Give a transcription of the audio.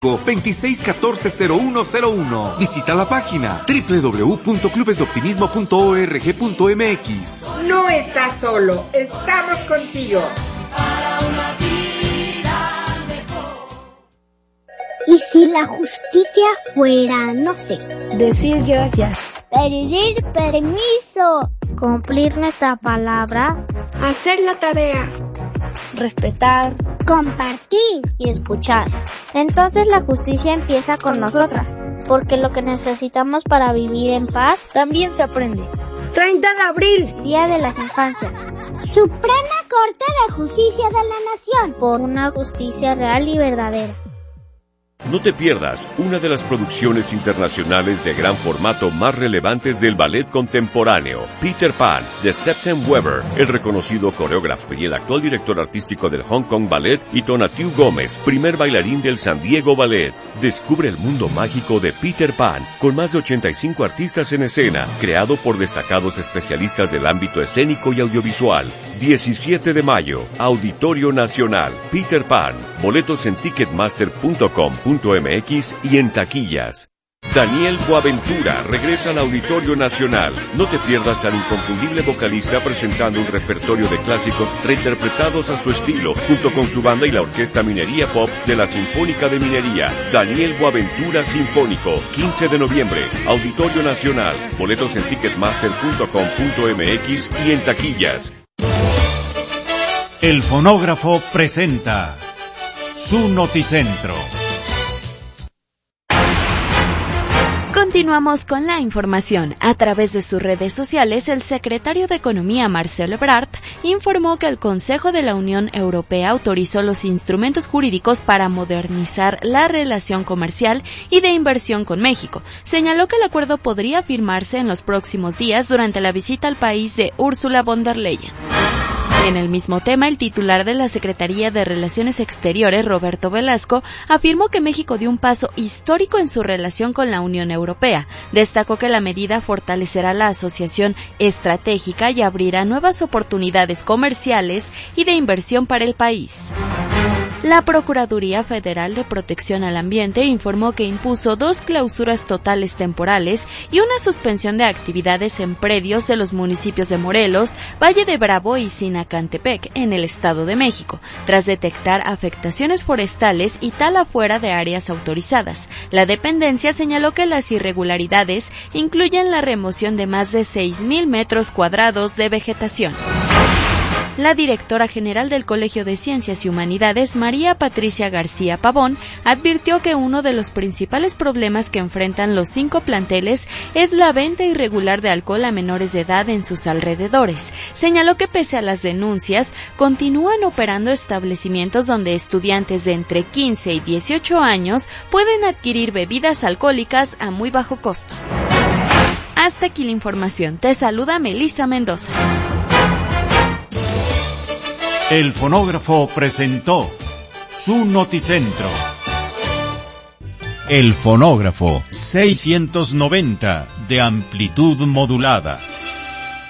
2614-0101. Visita la página www.clubesdeoptimismo.org.mx. No estás solo, estamos contigo. Para una vida mejor. ¿Y si la justicia fuera, no sé, decir gracias, pedir permiso, cumplir nuestra palabra, hacer la tarea, respetar, compartir y escuchar? Entonces la justicia empieza con nosotras, porque lo que necesitamos para vivir en paz también se aprende. 30 de abril, Día de las Infancias. Suprema Corte de Justicia de la Nación. Por una justicia real y verdadera. No te pierdas una de las producciones internacionales de gran formato más relevantes del ballet contemporáneo, Peter Pan, de Septem Weber, el reconocido coreógrafo y el actual director artístico del Hong Kong Ballet, y Tonatiuh Gómez, primer bailarín del San Diego Ballet. Descubre el mundo mágico de Peter Pan, con más de 85 artistas en escena, creado por destacados especialistas del ámbito escénico y audiovisual. 17 de mayo, Auditorio Nacional, Peter Pan. Boletos en ticketmaster.com.mx y en taquillas. Daniel Boaventura regresa al Auditorio Nacional. No te pierdas al inconfundible vocalista presentando un repertorio de clásicos reinterpretados a su estilo, junto con su banda y la Orquesta Minería Pop de la Sinfónica de Minería. Daniel Boaventura Sinfónico, 15 de noviembre, Auditorio Nacional. Boletos en ticketmaster.com.mx y en taquillas. El Fonógrafo presenta su Noticentro. Continuamos con la información. A través de sus redes sociales, el secretario de Economía, Marcel Ebrard, informó que el Consejo de la Unión Europea autorizó los instrumentos jurídicos para modernizar la relación comercial y de inversión con México. Señaló que el acuerdo podría firmarse en los próximos días durante la visita al país de Ursula von der Leyen. En el mismo tema, el titular de la Secretaría de Relaciones Exteriores, Roberto Velasco, afirmó que México dio un paso histórico en su relación con la Unión Europea. Destacó que la medida fortalecerá la asociación estratégica y abrirá nuevas oportunidades comerciales y de inversión para el país. La Procuraduría Federal de Protección al Ambiente informó que impuso 2 clausuras totales temporales y una suspensión de actividades en predios de los municipios de Morelos, Valle de Bravo y Sinacantepec, en el Estado de México, tras detectar afectaciones forestales y tala fuera de áreas autorizadas. La dependencia señaló que las irregularidades incluyen la remoción de más de 6,000 metros cuadrados de vegetación. La directora general del Colegio de Ciencias y Humanidades, María Patricia García Pavón, advirtió que uno de los principales problemas que enfrentan los 5 planteles es la venta irregular de alcohol a menores de edad en sus alrededores. Señaló que pese a las denuncias, continúan operando establecimientos donde estudiantes de entre 15 y 18 años pueden adquirir bebidas alcohólicas a muy bajo costo. Hasta aquí la información. Te saluda Melissa Mendoza. El Fonógrafo presentó su Noticentro. El Fonógrafo 690 de amplitud modulada.